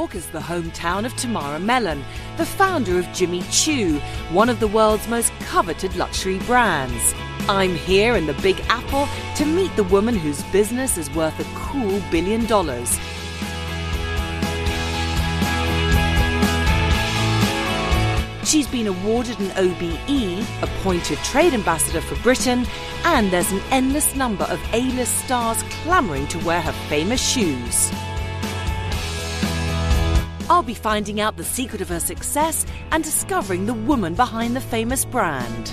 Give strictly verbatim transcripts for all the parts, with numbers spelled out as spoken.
York is the hometown of Tamara Mellon, the founder of Jimmy Choo, one of the world's most coveted luxury brands. I'm here in the Big Apple to meet the woman whose business is worth a cool billion dollars. She's been awarded an O B E, appointed trade ambassador for Britain, and there's an endless number of A-list stars clamouring to wear her famous shoes. I'll be finding out the secret of her success and discovering the woman behind the famous brand.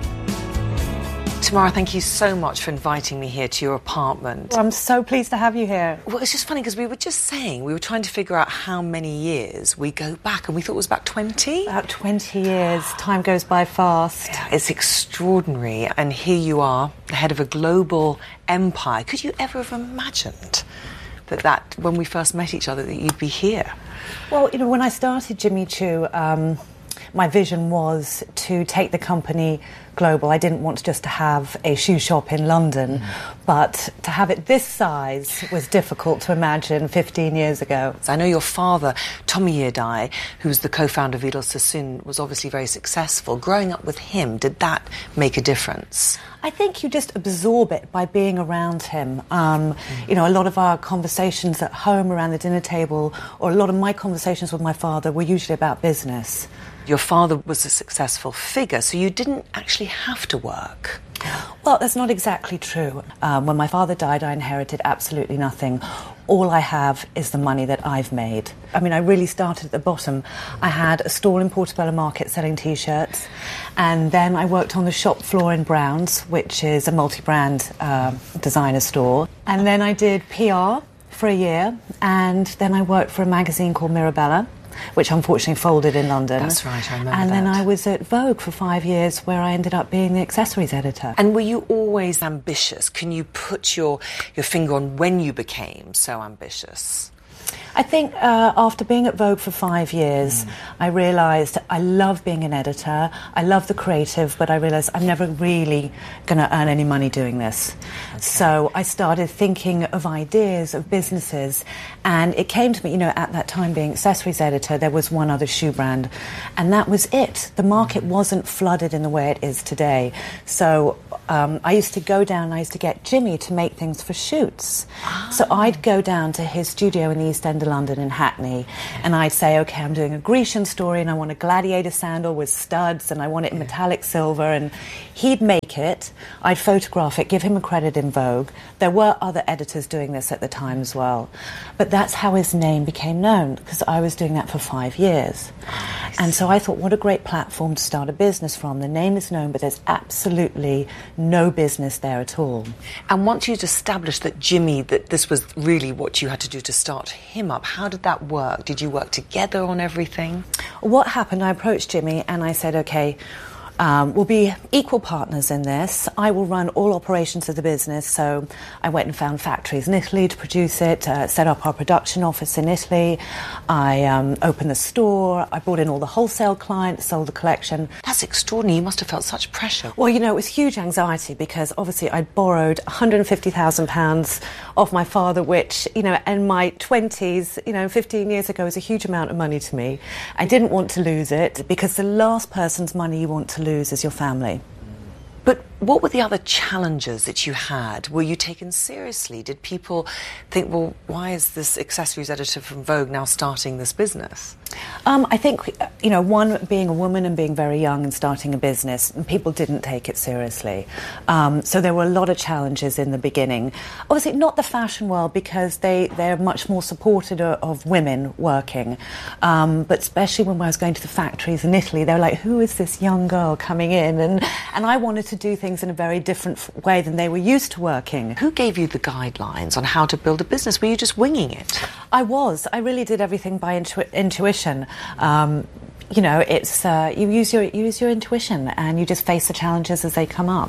Tamara, thank you so much for inviting me here to your apartment. Well, I'm so pleased to have you here. Well, it's just funny because we were just saying, we were trying to figure out how many years we go back, and we thought it was about twenty. About twenty years. Time goes by fast. Yeah, it's extraordinary. And here you are, the head of a global empire. Could you ever have imagined that, that when we first met each other, that you'd be here? Well, you know, when I started Jimmy Choo, um, my vision was to take the company global. I didn't want just to have a shoe shop in London, mm. but to have it this size was difficult to imagine fifteen years ago. I know your father, Tommy Yedai, who's the co-founder of Idol Sassoon, was obviously very successful. Growing up with him, did that make a difference? I think you just absorb it by being around him. Um, mm. You know, a lot of our conversations at home around the dinner table, or a lot of my conversations with my father, were usually about business. Your father was a successful figure, so you didn't actually have to work. Well, that's not exactly true. Um, when my father died, I inherited absolutely nothing. All I have is the money that I've made. I mean, I really started at the bottom. I had a stall in Portobello Market selling T-shirts, and then I worked on the shop floor in Browns, which is a multi-brand uh, designer store. And then I did P R for a year, and then I worked for a magazine called Mirabella, which unfortunately folded in London. That's right, I remember And that. then I was at Vogue for five years, where I ended up being the accessories editor. And were you always ambitious? Can you put your, your finger on when you became so ambitious? I think uh, after being at Vogue for five years, mm. I realised I love being an editor, I love the creative, but I realised I'm never really going to earn any money doing this. Okay. So I started thinking of ideas, of businesses, and it came to me, you know, at that time being accessories editor, there was one other shoe brand, and that was it. The market mm. wasn't flooded in the way it is today. So um, I used to go down, I used to get Jimmy to make things for shoots. Ah. So I'd go down to his studio in the East End of London in Hackney, and I'd say, okay, I'm doing a Grecian story and I want a gladiator sandal with studs and I want it in metallic silver, and he'd make it, I'd photograph it, give him a credit in Vogue. There were other editors doing this at the time as well, but that's how his name became known, because I was doing that for five years. And so I thought, what a great platform to start a business from. The name is known, but there's absolutely no business there at all. And once you'd established that Jimmy, that this was really what you had to do to start him up, how did that work? Did you work together on everything? What happened, I approached Jimmy and I said, okay, Um, we'll be equal partners in this. I will run all operations of the business. So I went and found factories in Italy to produce it, uh, set up our production office in Italy. I um, opened the store. I brought in all the wholesale clients, sold the collection. That's extraordinary. You must have felt such pressure. Well, you know, it was huge anxiety because obviously I'd borrowed one hundred fifty thousand pounds off my father, which, you know, in my twenties, you know, fifteen years ago was a huge amount of money to me. I didn't want to lose it because the last person's money you want to lose is your family. But what were the other challenges that you had? Were you taken seriously? Did people think, well, why is this accessories editor from Vogue now starting this business? Um, I think, you know, one, being a woman and being very young and starting a business, and people didn't take it seriously. Um, so there were a lot of challenges in the beginning. Obviously, not the fashion world, because they, they're much more supportive of women working. Um, but especially when I was going to the factories in Italy, they were like, who is this young girl coming in? And, and I wanted to do things in a very different way than they were used to working. Who gave you the guidelines on how to build a business? Were you just winging it? I was. I really did everything by intu- intuition. Um, you know, it's uh, you use your you use your intuition and you just face the challenges as they come up.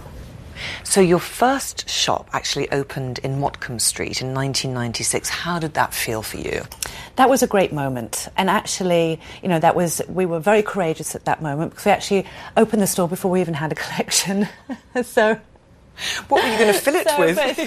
So your first shop actually opened in Motcombe Street in nineteen ninety-six. How did that feel for you? That was a great moment, and actually, you know, that was we were very courageous at that moment because we actually opened the store before we even had a collection. So, what were you going to fill it so, with? But,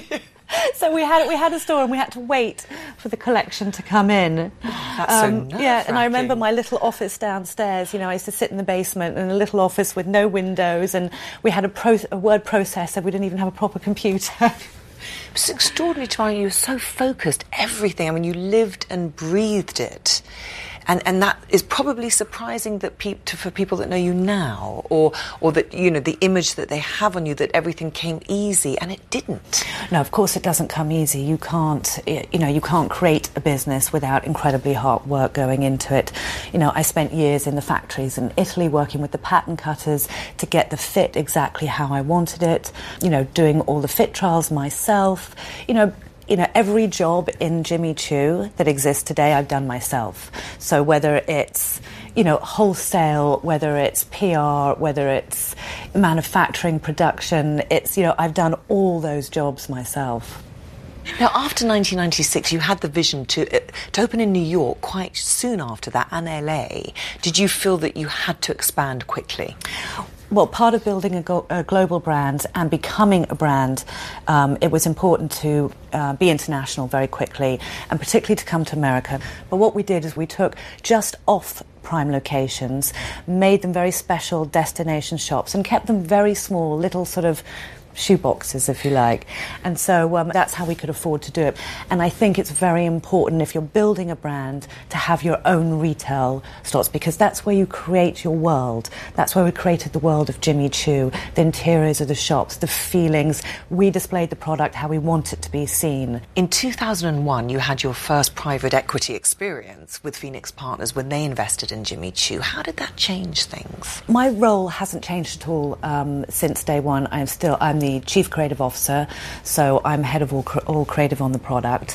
So we had we had a store and we had to wait for the collection to come in. That's um, so yeah, and I remember my little office downstairs. You know, I used to sit in the basement in a little office with no windows, and we had a, pro- a word processor. We didn't even have a proper computer. It's extraordinary to find you were so focused, everything. I mean, you lived and breathed it. And and that is probably surprising that pe- to, for people that know you now, or or that, you know, the image that they have on you, that everything came easy, and it didn't. No, of course it doesn't come easy. You can't, you know, you can't create a business without incredibly hard work going into it. You know, I spent years in the factories in Italy working with the pattern cutters to get the fit exactly how I wanted it. You know, doing all the fit trials myself. You know. You know, every job in Jimmy Choo that exists today, I've done myself. So whether it's, you know, wholesale, whether it's P R, whether it's manufacturing, production, it's, you know, I've done all those jobs myself. Now, after nineteen ninety-six, you had the vision to uh, to open in New York quite soon after that, and L A. Did you feel that you had to expand quickly? Well, part of building a, go- a global brand and becoming a brand, um, it was important to uh, be international very quickly, and particularly to come to America. But what we did is we took just off prime locations, made them very special destination shops, and kept them very small, little sort of shoe boxes, if you like. And so um, that's how we could afford to do it. And I think it's very important, if you're building a brand, to have your own retail stores, because that's where you create your world. That's where we created the world of Jimmy Choo, the interiors of the shops, the feelings. We displayed the product how we want it to be seen. In two thousand one, you had your first private equity experience with Phoenix Partners when they invested in Jimmy Choo. How did that change things? My role hasn't changed at all um, since day one. I'm still, I'm the Chief Creative Officer, so I'm head of all, all creative on the product.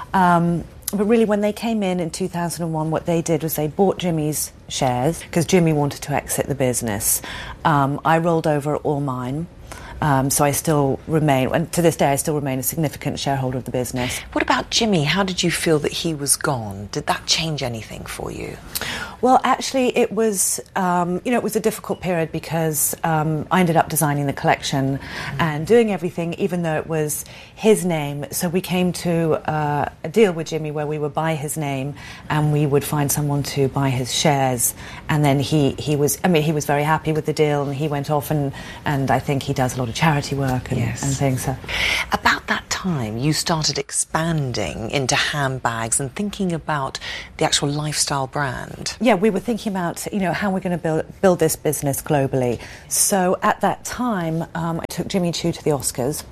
Um, but really, when they came in in two thousand one, what they did was they bought Jimmy's shares because Jimmy wanted to exit the business. Um, I rolled over all mine. Um, so I still remain, and to this day I still remain a significant shareholder of the business. What about Jimmy? How did you feel that he was gone? Did that change anything for you? Well, actually it was, um, you know, it was a difficult period because um, I ended up designing the collection and doing everything, even though it was his name. So we came to uh, a deal with Jimmy where we would buy his name and we would find someone to buy his shares. And then he, he was, I mean, he was very happy with the deal, and he went off and, and I think he does a lot of charity work and, yes. and things. So. About that time, you started expanding into handbags and thinking about the actual lifestyle brand. Yeah, we were thinking about, you know, how we're going to build build this business globally. So at that time, um, I took Jimmy Choo to the Oscars.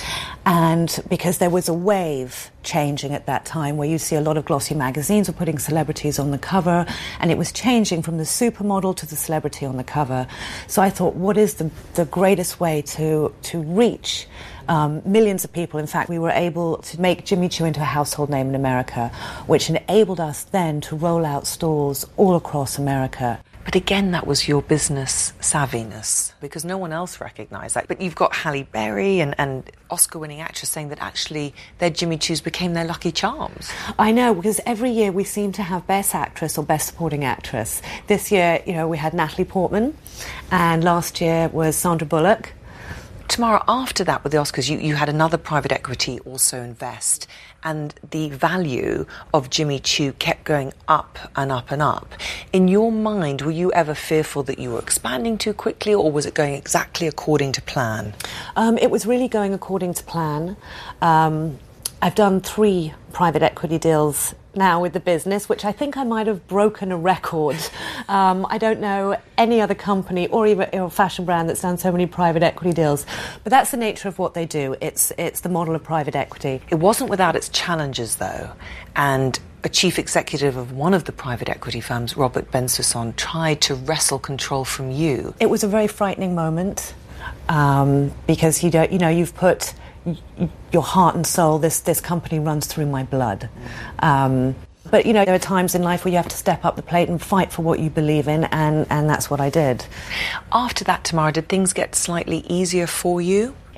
And because there was a wave changing at that time where you see a lot of glossy magazines were putting celebrities on the cover, and it was changing from the supermodel to the celebrity on the cover. So I thought, what is the, the greatest way to, to reach um, millions of people? In fact, we were able to make Jimmy Choo into a household name in America, which enabled us then to roll out stores all across America. But again, that was your business savviness, because no one else recognised that. But you've got Halle Berry and, and Oscar-winning actress saying that actually their Jimmy Choos became their lucky charms. I know, because every year we seem to have Best Actress or Best Supporting Actress. This year, you know, we had Natalie Portman, and last year was Sandra Bullock. Tamara, after that with the Oscars, you, you had another private equity also invest, and the value of Jimmy Choo kept going up and up and up. In your mind, were you ever fearful that you were expanding too quickly, or was it going exactly according to plan? Um, it was really going according to plan. Um, I've done three private equity deals now with the business, which I think I might have broken a record. Um, I don't know any other company or even a fashion brand that's done so many private equity deals. But that's the nature of what they do. It's it's the model of private equity. It wasn't without its challenges, though. And a chief executive of one of the private equity firms, Robert Bensusson, tried to wrestle control from you. It was a very frightening moment um, because you don't, you know, you've put your heart and soul, this this company runs through my blood. Um, but, you know, there are times in life where you have to step up the plate and fight for what you believe in, and, and that's what I did. After that, Tamara, did things get slightly easier for you?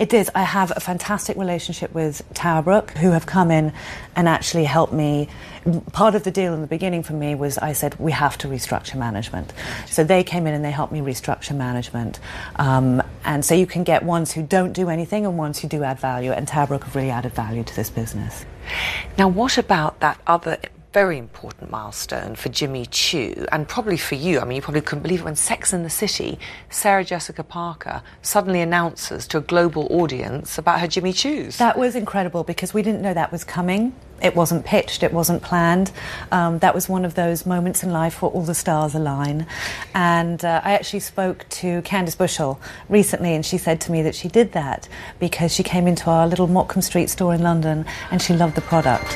It is. I have a fantastic relationship with Towerbrook, who have come in and actually helped me. Part of the deal in the beginning for me was I said, we have to restructure management. So they came in and they helped me restructure management. Um, and so you can get ones who don't do anything and ones who do add value, and Towerbrook have really added value to this business. Now, what about that other very important milestone for Jimmy Choo, and probably for you? I mean, you probably couldn't believe it when Sex and the City, Sarah Jessica Parker suddenly announces to a global audience about her Jimmy Choos. That was incredible because we didn't know that was coming. It wasn't pitched, it wasn't planned. Um, that was one of those moments in life where all the stars align. And uh, I actually spoke to Candice Bushell recently, and she said to me that she did that because she came into our little Mottcombe Street store in London and she loved the product.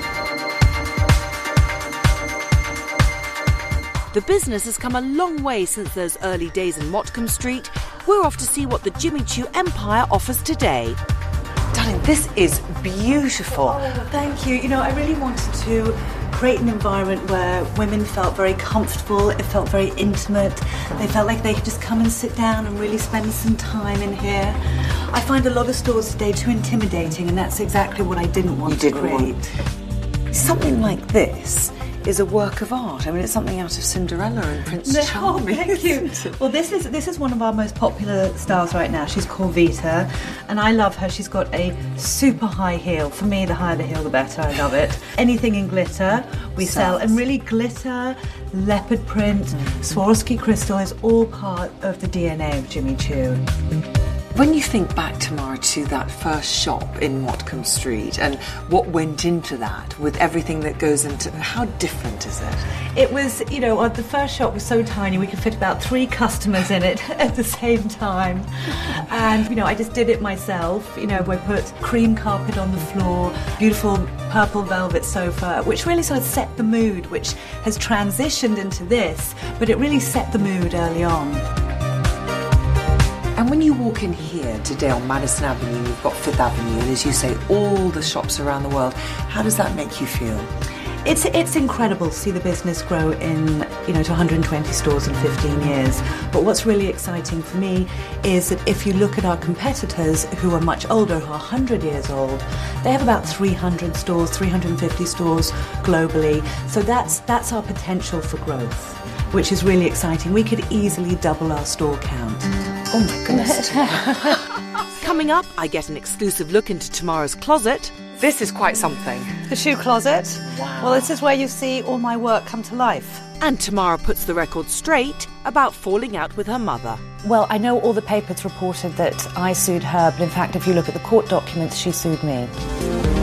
The business has come a long way since those early days in Mottcombe Street. We're off to see what the Jimmy Choo empire offers today. Darling, this is beautiful. Oh, thank you. You know, I really wanted to create an environment where women felt very comfortable, it felt very intimate, they felt like they could just come and sit down and really spend some time in here. I find a lot of stores today too intimidating, and that's exactly what I didn't want you to didn't create. Want. Something like this is a work of art. I mean, it's something out of Cinderella and Prince No, Charming. Thank you. Well, this is this is one of our most popular styles right now. She's called Vita, and I love her. She's got a super high heel. For me, the higher the heel, the better. I love it. Anything in glitter, we sell, and really glitter, leopard print, mm-hmm. Swarovski crystal is all part of the D N A of Jimmy Choo. When you think back, Tamara, to that first shop in Mottcombe Street and what went into that with everything that goes into, how different is it? It was, you know, the first shop was so tiny we could fit about three customers in it at the same time. And, you know, I just did it myself. You know, we put cream carpet on the floor, beautiful purple velvet sofa, which really sort of set the mood, which has transitioned into this, but it really set the mood early on. And when you walk in here today on Madison Avenue, you've got Fifth Avenue, and as you say, all the shops around the world, how does that make you feel? It's it's incredible to see the business grow in, you know, to one hundred twenty stores in fifteen years. But what's really exciting for me is that if you look at our competitors who are much older, who are one hundred years old, they have about three hundred stores, three hundred fifty stores globally. So that's that's our potential for growth, which is really exciting. We could easily double our store count. Oh my goodness. Coming up, I get an exclusive look into Tamara's closet. This is quite something. The shoe closet. Wow. Well, this is where you see all my work come to life. And Tamara puts the record straight about falling out with her mother. Well, I know all the papers reported that I sued her, but in fact, if you look at the court documents, she sued me.